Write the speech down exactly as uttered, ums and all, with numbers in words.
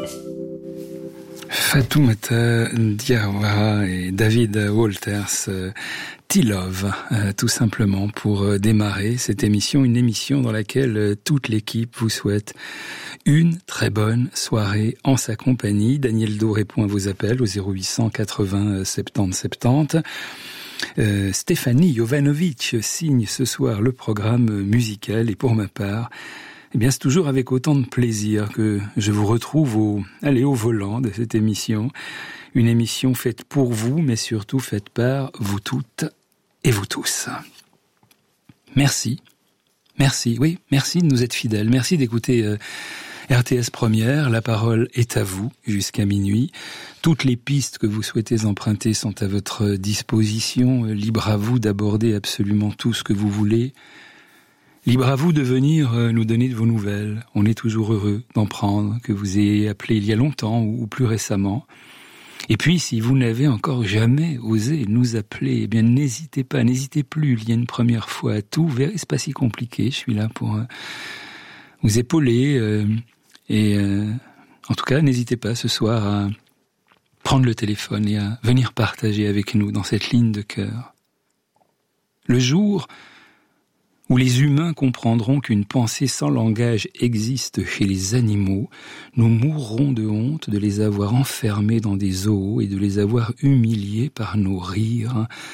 Fatoumata Diawara et David Walters, euh, T-Love, euh, tout simplement pour euh, démarrer cette émission, une émission dans laquelle euh, toute l'équipe vous souhaite une très bonne soirée en sa compagnie. Daniel Do répond à vos appels au zéro huit cent quatre-vingts soixante-dix soixante-dix. Euh, Stéphanie Jovanovic signe ce soir le programme musical et pour ma part, eh bien, c'est toujours avec autant de plaisir que je vous retrouve au, allez, au volant de cette émission. Une émission faite pour vous, mais surtout faite par vous toutes et vous tous. Merci. Merci. Oui, merci de nous être fidèles. Merci d'écouter euh, R T S Première. La parole est à vous jusqu'à minuit. Toutes les pistes que vous souhaitez emprunter sont à votre disposition. Libre à vous d'aborder absolument tout ce que vous voulez. Libre à vous de venir nous donner de vos nouvelles. On est toujours heureux d'en prendre, que vous ayez appelé il y a longtemps ou plus récemment. Et puis, si vous n'avez encore jamais osé nous appeler, eh bien, n'hésitez pas, n'hésitez plus. Il y a une première fois à tout. Vous verrez, c'est pas si compliqué. Je suis là pour euh, vous épauler. Euh, et euh, en tout cas, n'hésitez pas ce soir à prendre le téléphone et à venir partager avec nous dans cette ligne de cœur. Le jour où les humains comprendront qu'une pensée sans langage existe chez les animaux, nous mourrons de honte de les avoir enfermés dans des zoos et de les avoir humiliés par nos rires.